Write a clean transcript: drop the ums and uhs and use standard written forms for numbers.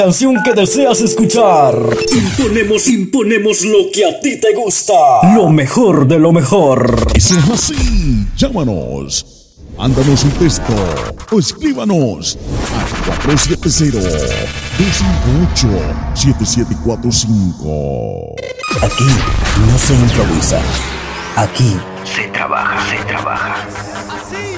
canción que deseas escuchar. Imponemos lo que a ti te gusta. Lo mejor de lo mejor. Y si es así, llámanos. Mándanos un texto o escríbanos al 470-258-7745. Aquí no se improvisa. Aquí se trabaja. Así